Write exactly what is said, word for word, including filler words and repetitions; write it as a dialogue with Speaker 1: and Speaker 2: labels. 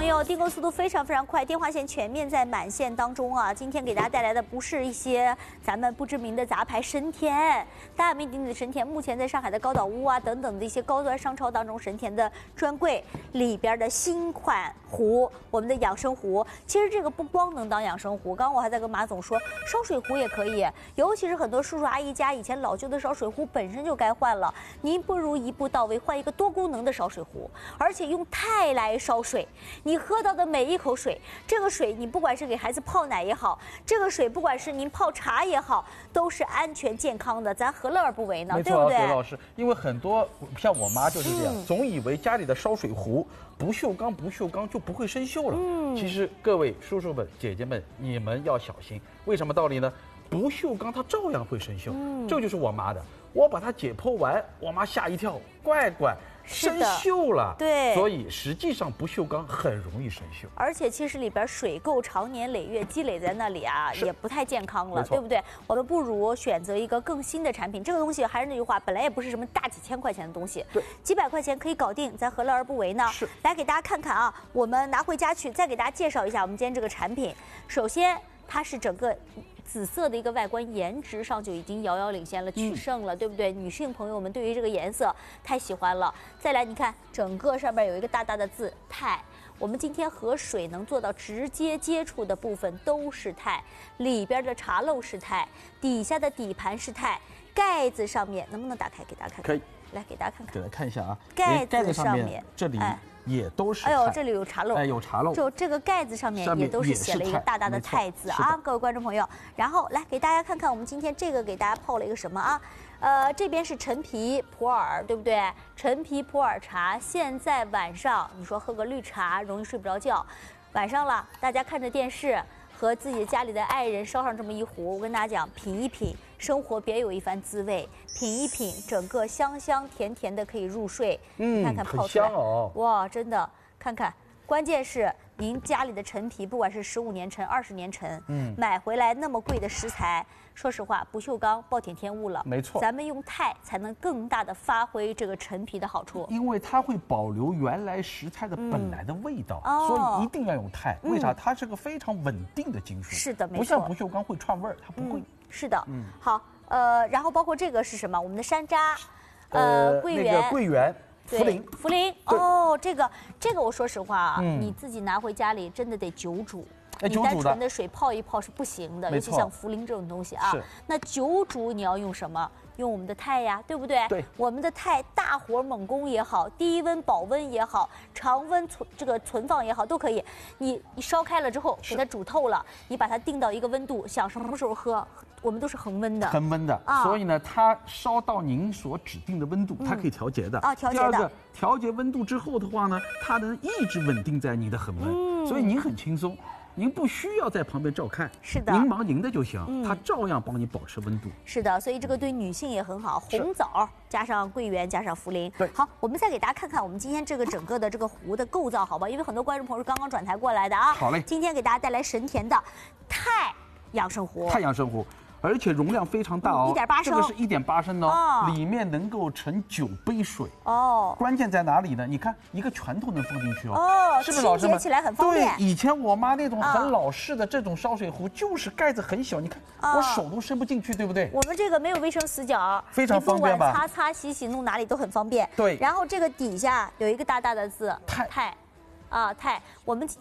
Speaker 1: 朋友，订购速度非常非常快，电话线全面在满线当中啊！今天给大家带来的不是一些咱们不知名的杂牌，神田大名鼎鼎的神田，目前在上海的高岛屋啊等等的一些高端商超当中，神田的专柜里边的新款壶，我们的养生壶。其实这个不光能当养生壶，刚刚我还在跟马总说，烧水壶也可以，尤其是很多叔叔阿姨家以前老旧的烧水壶本身就该换了，您不如一步到位换一个多功能的烧水壶，而且用钛来烧水。你喝到的每一口水，这个水你不管是给孩子泡奶也好，这个水不管是您泡茶也好，都是安全健康的，咱何乐而不为呢？对不对？
Speaker 2: 没错，葛老师，因为很多像我妈就是这样，嗯、总以为家里的烧水壶不锈钢不锈钢就不会生锈了。嗯，其实各位叔叔们姐姐们，你们要小心。为什么道理呢？不锈钢它照样会生锈。嗯，这就是我妈的，我把它解剖完，我妈吓一跳，乖乖。生锈了，
Speaker 1: 对，
Speaker 2: 所以实际上不锈钢很容易生锈，
Speaker 1: 而且其实里边水垢常年累月积累在那里啊，也不太健康了，对不对？我们不如选择一个更新的产品。这个东西还是那句话，本来也不是什么大几千块钱的东西，
Speaker 2: 对，
Speaker 1: 几百块钱可以搞定，咱何乐而不为呢？
Speaker 2: 是，
Speaker 1: 来给大家看看啊，我们拿回家去，再给大家介绍一下我们今天这个产品。首先，它是整个紫色的一个外观，颜值上就已经遥遥领先了，取胜了，嗯、对不对？女性朋友们对于这个颜色太喜欢了。再来，你看整个上面有一个大大的字“钛”，我们今天和水能做到直接接触的部分都是钛，里边的茶漏是钛，底下的底盘是钛，盖子上面能不能打开给大家看看？
Speaker 2: 可以，
Speaker 1: 来给大家看看，
Speaker 2: 给大家看一下啊，
Speaker 1: 盖子上面
Speaker 2: 这里。哎也都是，
Speaker 1: 哎呦，这里有茶漏，
Speaker 2: 哎，有茶漏，
Speaker 1: 就这个盖子上面也都是写了一个大大的钛字啊，各位观众朋友。然后来给大家看看，我们今天这个给大家泡了一个什么啊？呃，这边是陈皮普洱，对不对？陈皮普洱茶，现在晚上你说喝个绿茶容易睡不着觉，晚上了，大家看着电视。和自己家里的爱人烧上这么一壶，我跟大家讲，品一品，生活别有一番滋味。品一品，整个香香甜甜的，可以入睡。
Speaker 2: 嗯，
Speaker 1: 看看泡出来，
Speaker 2: 很香哦。
Speaker 1: 哇，真的，看看，关键是您家里的陈皮，不管是十五年陈、二十年陈，嗯，买回来那么贵的食材，说实话，不锈钢暴殄天物了。
Speaker 2: 没错，
Speaker 1: 咱们用钛才能更大的发挥这个陈皮的好处，
Speaker 2: 因为它会保留原来食材的本来的味道，嗯、所以一定要用钛。为啥？它是个非常稳定的金属。
Speaker 1: 是的，没错。
Speaker 2: 不像不锈钢会串味儿，它不会。
Speaker 1: 嗯、是的，嗯，好，呃，然后包括这个是什么？我们的山楂，呃，桂圆，
Speaker 2: 那个桂圆。茯苓，
Speaker 1: 茯苓哦，这个这个我说实话啊，嗯、你自己拿回家里真的得久煮，
Speaker 2: 哎、
Speaker 1: 你单纯的水泡一泡是不行的，尤其像茯苓这种东西啊。那久煮你要用什么？用我们的钛呀，对不对？
Speaker 2: 对，
Speaker 1: 我们的钛大火猛攻也好，低温保温也好，常温存这个存放也好，都可以。你你烧开了之后，给它煮透了，你把它定到一个温度，想什么时候喝，我们都是恒温的。
Speaker 2: 恒温的，啊、所以呢，它烧到您所指定的温度，它可以调节的。
Speaker 1: 啊，调节的。
Speaker 2: 第二个，调节温度之后的话呢，它能一直稳定在你的恒温，嗯、所以您很轻松。您不需要在旁边照看，
Speaker 1: 是的，
Speaker 2: 您忙您的就行，嗯、它照样帮你保持温度。
Speaker 1: 是的，所以这个对女性也很好。红枣加上桂圆加上茯苓，
Speaker 2: 对，
Speaker 1: 好，我们再给大家看看我们今天这个整个的这个壶的构造，好吧？因为很多观众朋友是刚刚转台过来的啊。
Speaker 2: 好嘞，
Speaker 1: 今天给大家带来神田的钛养生壶，
Speaker 2: 钛养生壶。而且容量非常大哦，
Speaker 1: 一点八升，
Speaker 2: 这个是一点八升哦，哦里面能够盛九杯水哦。关键在哪里呢？你看一个拳头能放进去哦，
Speaker 1: 哦，
Speaker 2: 是不是老师们？
Speaker 1: 清洁起来很方便。
Speaker 2: 对，以前我妈那种很老式的这种烧水壶，就是盖子很小，你看、哦、我手都伸不进去，对不对？
Speaker 1: 我们这个没有卫生死角，
Speaker 2: 非常方便吧？
Speaker 1: 你不管擦擦洗洗弄哪里都很方便。
Speaker 2: 对，
Speaker 1: 然后这个底下有一个大大的字
Speaker 2: 钛。
Speaker 1: 钛。啊，钛，我们